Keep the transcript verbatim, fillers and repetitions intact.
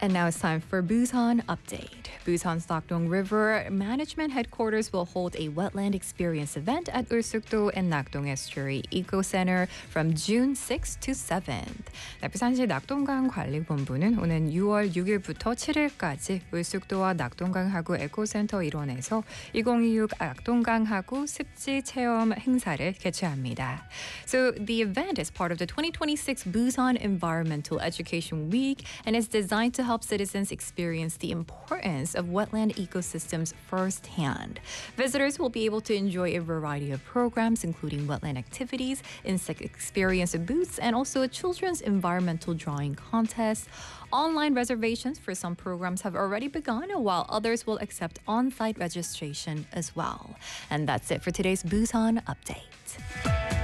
And now it's time for Busan Update. Busan's Nakdong River Management Headquarters will hold a wetland experience event at Ulsukdo and Nakdong Estuary Eco Center from June sixth to seventh. 네, 부산시 낙동강 관리본부는 오는 유월 육일부터 칠일까지 울숙도와 낙동강 하구 에코센터 일원에서 이천이십육 낙동강 하구 습지 체험 행사를 개최합니다. So the event is part of the twenty twenty-six Busan Environmental Education Week and is designed to help citizens experience the importance of wetland ecosystems firsthand. Visitors will be able to enjoy a variety of programs, including wetland activities, insect experience booths, and also a children's environmental drawing contest. Online reservations for some programs have already begun, while others will accept on-site registration as well. And that's it for today's Busan Update.